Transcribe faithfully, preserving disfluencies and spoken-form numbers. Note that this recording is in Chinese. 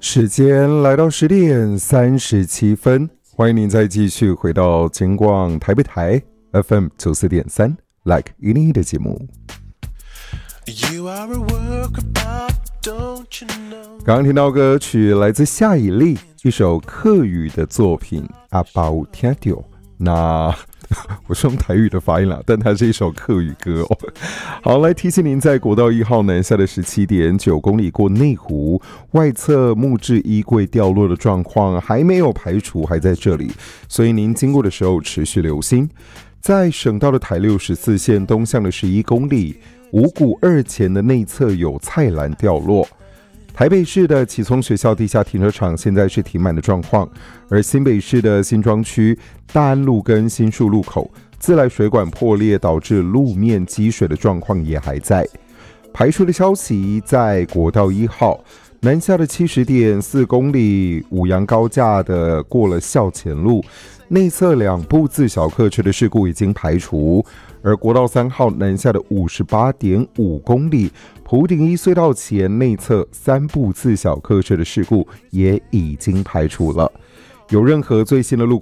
时间来到十点三十七分，欢迎您再继续回到金广台北台 F M 九四点三 Like 一零一的节目。刚刚听到歌曲来自夏以利，一首客语的作品阿爸有听到。那我是用台语的发音啦，但它是一首客语歌哦。好，来提醒您，在国道一号南下的十七点九公里过内湖，外侧木质衣柜掉落的状况还没有排除，还在这里，所以您经过的时候持续留心。在省道的台六十四线东向的十一公里，五股二前的内侧有菜篮掉落。台北市的启聪学校地下停车场现在是停满的状况，而新北市的新庄区大安路跟新树路口自来水管破裂导致路面积水的状况也还在。排除的消息，在国道一号南下的七十点四公里五杨高架的过了校前路，内侧两部自小客车的事故已经排除，而国道三号南下的五十八点五公里埔顶一隧道前内侧三部自小客车的事故也已经排除了。有任何最新的路